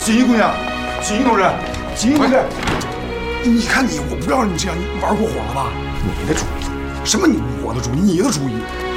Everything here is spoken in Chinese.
锦衣姑娘，锦衣同志，锦衣同志， 你看你，我不要你这样，你玩过火了吧？ 你的主意？ 什么我的主意？你的主意？